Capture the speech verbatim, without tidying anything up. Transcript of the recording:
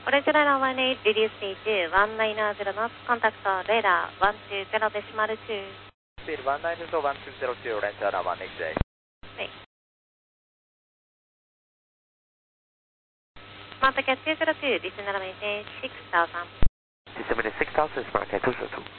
Orange Radar one eight, reduce speed to one nine zero knots, contact radar one two zero decimal two. Speed one nine zero one two zero two, Orange Radar one eight J. はい。Smart Cat two zero two, December six thousand. December six thousand, Smart Cat two zero two.